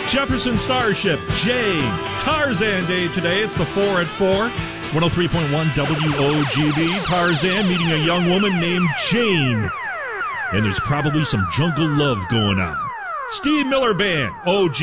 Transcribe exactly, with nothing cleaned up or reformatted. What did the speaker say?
Jefferson Starship, Jane. Tarzan Day today. It's the four at four. one oh three point one W O G B. Tarzan meeting a young woman named Jane. And there's probably some jungle love going on. Steve Miller Band, O G.